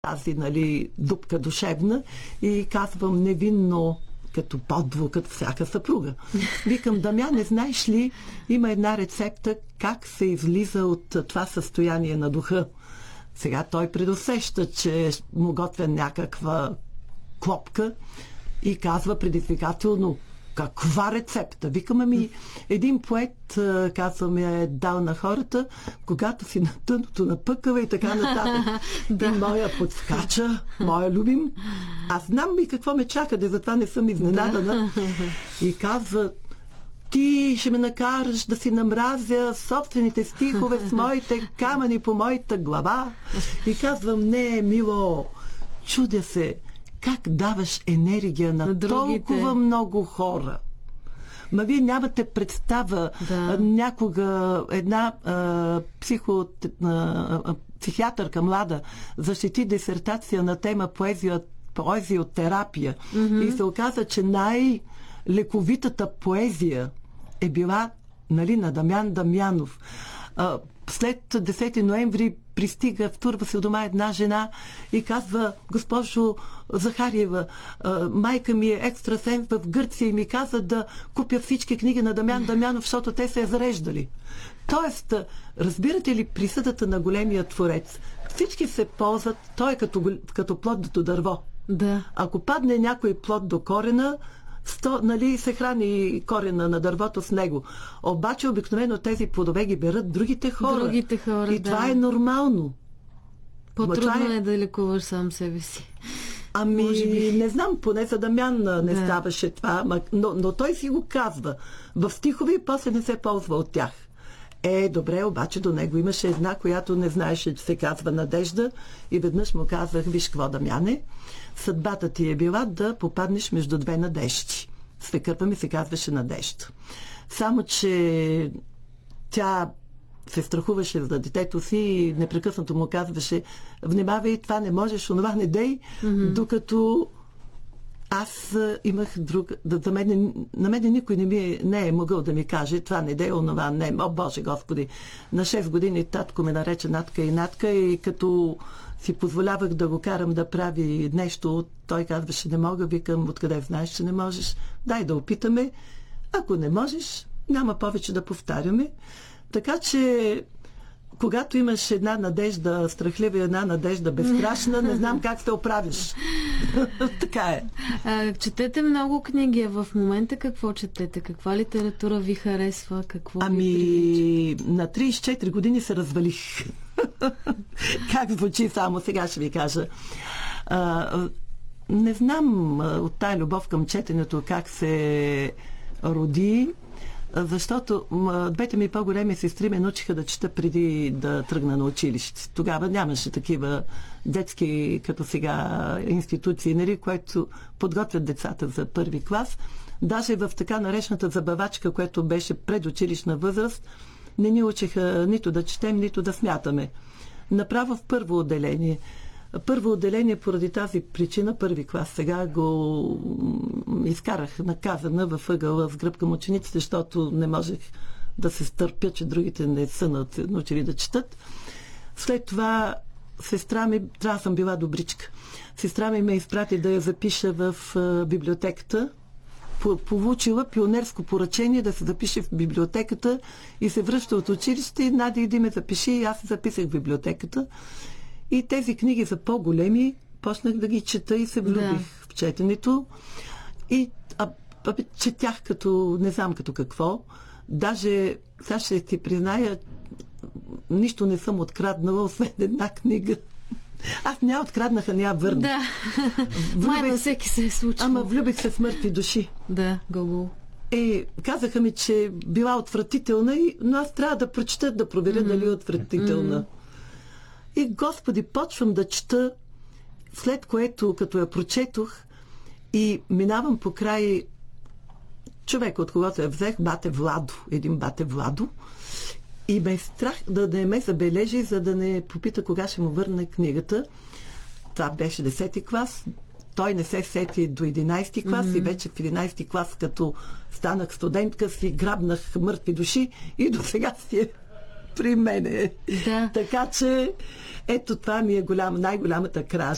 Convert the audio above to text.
тази, нали, дупка душевна и казвам невинно, като подвиг, като всяка съпруга. Викам, Дамян, не знаеш ли, има една рецепта как се излиза от това състояние на духа. Сега той предусеща, че му готвя някаква клопка и казва предизвикателно, каква рецепта? Викаме ми, един поет, казваме, е дал на хората, когато си на дъното на пъкава и така нататък. И моя подскача, моя любим. Аз знам и какво ме чака, да затова не съм изненадана. И казва, ти ще ме накараш да си намразя собствените стихове с моите камъни по моята глава. И казвам, не, мило, чудя се, как даваш енергия на толкова много хора. Ма вие нямате представа. Някога една психиатърка млада защити дисертация на тема поезиотерапия. И се оказа, че най-лековитата поезия е била, нали, на Дамян Дамянов. След 10 ноември пристига, втурва се у дома една жена и казва, госпожо Захариева, майка ми е екстрасенс в Гърция и ми каза да купя всички книги на Дамян Дамянов, защото те се е зареждали. Тоест, разбирате ли присъдата на големия творец? Всички се ползват, той е като плодното дърво. Да. Ако падне някой плод до корена, нали, се храни корена на дървото с него. Обаче обикновено тези плодове ги берат другите хора. И това е нормално. По-трудно е да лекуваш сам себе си. Ами, не знам, поне за Дамян не ставаше това, но той си го казва в стихове и после не се ползва от тях. Добре, обаче до него имаше една, която не знаеше, че се казва Надежда и веднъж му казах, виж какво, Дамяне, съдбата ти е била да попаднеш между две надежди. Свекърва ми се казваше Надежда. Само, че тя се страхуваше за детето си и непрекъснато му казваше, внимавай, това не можеш, онова не дей, докато аз имах друг... на мен никой не е могъл да ми каже това не дей, онова не. О, Боже Господи! На 6 години татко ме нарече Натка и Натка и като си позволявах да го карам да прави нещо, той казваше, не мога, викам, откъде знаеш, че не можеш? Дай да опитаме. Ако не можеш, няма повече да повтаряме. Така че когато имаш една надежда страхлива и една надежда безстрашна, не знам как се оправиш. Така е. Четете много книги. В момента какво четете? Каква литература ви харесва? Какво на 34 години се развалих. Как звучи, само сега ще ви кажа. Не знам от тая любов към четенето как се роди, защото двете ми по-големи сестри ме научиха да чета преди да тръгна на училище. Тогава нямаше такива детски, като сега, институции, нали, които подготвят децата за първи клас. Даже в така наречената забавачка, което беше предучилищна възраст, не ни учиха нито да четем, нито да смятаме. Направо в първо отделение. Първо отделение поради тази причина, първи клас. Сега го изкарах наказана във ъгъла с гръб към учениците, защото не можех да се стърпя, че другите не са научили да четат. След това сестра ми, трябва съм била добричка, сестра ми ме изпрати да я запиша в библиотеката. Получила пионерско поръчение да се запише в библиотеката и се връща от училище и Надя, иди ме запиши, и аз се записах в библиотеката. И тези книги за по-големи почнах да ги чета и се влюбих в четенето. И четях като, не знам като какво. Даже, сега ще ти призная, нищо не съм откраднала, освен една книга. Аз не я откраднаха, не я върна. Да. Май на всеки се е случило. Ама влюбих се в мъртви души. Да, гого. Казаха ми, че била отвратителна, но аз трябва да прочета, да проверя дали е отвратителна. И, Господи, почвам да чета, след което, като я прочетох и минавам по край човека, от когото я взех, бате Владо, един бате Владо, и ме е страх да не ме забележи, за да не попита кога ще му върне книгата. Това беше 10-ти клас. Той не се сети до 11-ти клас и вече в 11-ти клас, като станах студентка, си грабнах мъртви души и до сега си е при мене. Да. Така че ето това ми е най-голямата кража.